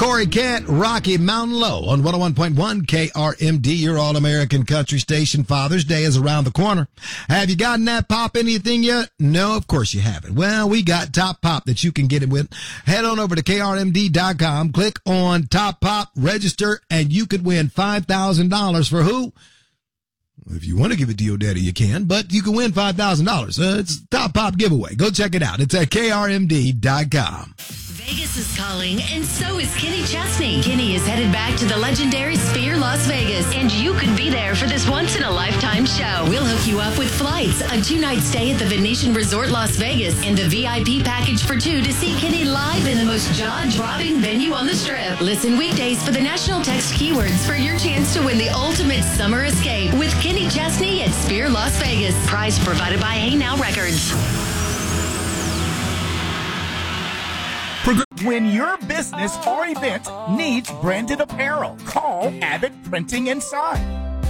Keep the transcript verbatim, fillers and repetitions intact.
Corey Kent, Rocky Mountain Low on one oh one point one K R M D, your all-American country station. Father's Day is around the corner. Have you gotten that pop anything yet? No, of course you haven't. Well, we got Top Pop that you can get it with. Head on over to K R M D dot com, click on Top Pop, register, and you could win five thousand dollars for who? If you want to give it to your daddy, you can, but you can win five thousand dollars. Uh, it's a Top Pop giveaway. Go check it out. It's at K R M D dot com. Vegas is calling, and so is Kenny Chesney. Kenny is headed back to the legendary Sphere Las Vegas, and you could be there for this once-in-a-lifetime show. We'll hook you up with flights, a two-night stay at the Venetian Resort Las Vegas, and a V I P package for two to see Kenny live in the most jaw-dropping venue on the Strip. Listen weekdays for the national text keywords for your chance to win the ultimate summer escape with Kenny Chesney at Sphere Las Vegas. Prize provided by Hey Now Records. When your business or event needs branded apparel, call Abbott Printing and Sign.